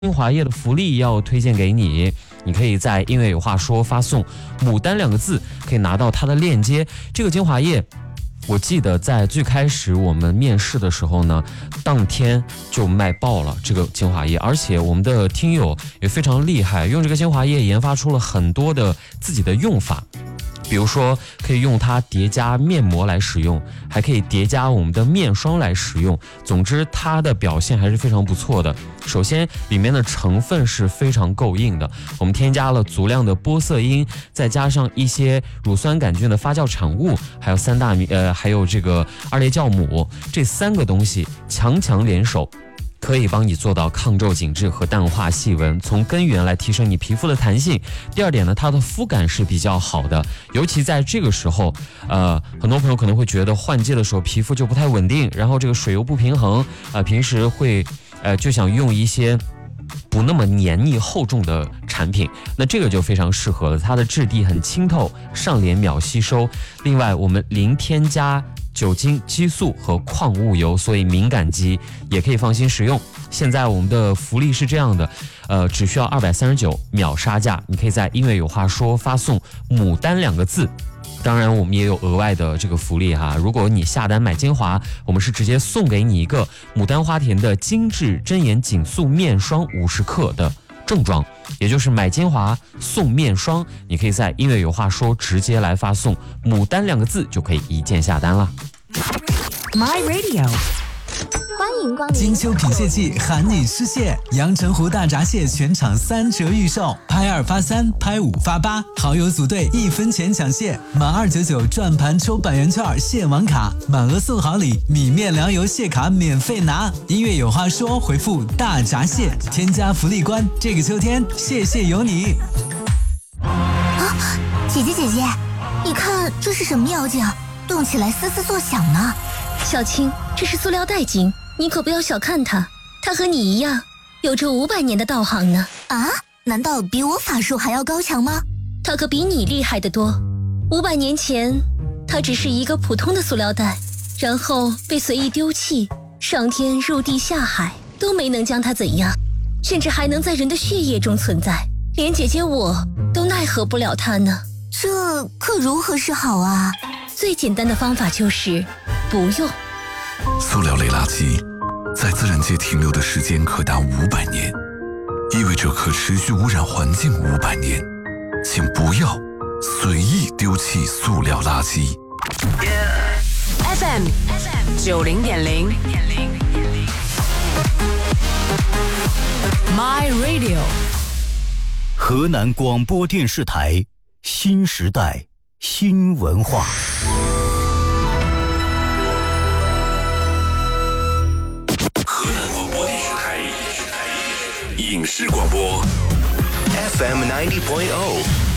精华液的福利要推荐给你，你可以在音乐有话说发送牡丹2个字，可以拿到它的链接。这个精华液我记得在最开始我们面试的时候呢，当天就卖爆了这个精华液，而且我们的听友也非常厉害，用这个精华液研发出了很多的自己的用法。比如说可以用它叠加面膜来使用，还可以叠加我们的面霜来使用，总之它的表现还是非常不错的。首先里面的成分是非常够硬的，我们添加了足量的玻色因，再加上一些乳酸杆菌的发酵产物，还有还有这个2类酵母，这3个东西强强联手，可以帮你做到抗皱紧致和淡化细纹，从根源来提升你皮肤的弹性。第2点呢，它的肤感是比较好的，尤其在这个时候，很多朋友可能会觉得换季的时候皮肤就不太稳定，然后这个水油不平衡，平时会就想用一些不那么黏腻厚重的产品，那这个就非常适合了，它的质地很清透，上脸秒吸收。另外我们零添加酒精、激素和矿物油，所以敏感肌也可以放心使用。现在我们的福利是这样的，只需要239秒杀价，你可以在音乐有话说发送牡丹2个字。当然我们也有额外的这个福利哈，如果你下单买精华，我们是直接送给你一个牡丹花田的精致真颜紧塑面霜50克的正装，也就是买精华送面霜，你可以在音乐有话说直接来发送牡丹2个字，就可以一键下单了。 My Radio， 欢迎光临。 金秋品蟹季喊你吃蟹，阳澄湖大闸蟹全场3折预售，拍2发3，拍5发8，好友组队1分钱抢蟹，满299转盘抽100元券蟹网卡，满额送好礼，米面粮油蟹卡免费拿。音乐有话说，回复大闸蟹，添加福利关，这个秋天蟹蟹有你。 姐姐，你看这是什么妖精，动起来嘶嘶作响呢？ 小青，这是塑料袋精，你可不要小看它，它和你一样有着500年的道行呢。 啊？难道比我法术还要高强吗？ 它可比你厉害得多。500年前，它只是一个普通的塑料袋，然后被随意丢弃，上天入地下海都没能将它怎样，甚至还能在人的血液中存在，连姐姐我都奈何不了它呢。 这可如何是好啊？ 最简单的方法就是不用。 塑料类垃圾在自然界停留的时间可达500年，意味着可持续污染环境500年。请不要随意丢弃塑料垃圾。 FM 90.0 My Radio， 河南广播电视台新时代新文化。 河南广播电视台影视广播 FM 90.0